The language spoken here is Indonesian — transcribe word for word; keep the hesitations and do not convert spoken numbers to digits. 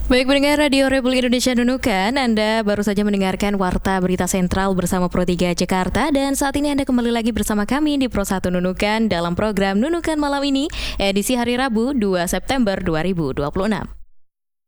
Baik pendengar Radio Republik Indonesia Nunukan, Anda baru saja mendengarkan Warta Berita Sentral bersama Pro tiga Jakarta. Dan saat ini Anda kembali lagi bersama kami di Pro satu Nunukan dalam program Nunukan Malam ini, edisi hari Rabu dua September dua ribu dua puluh enam.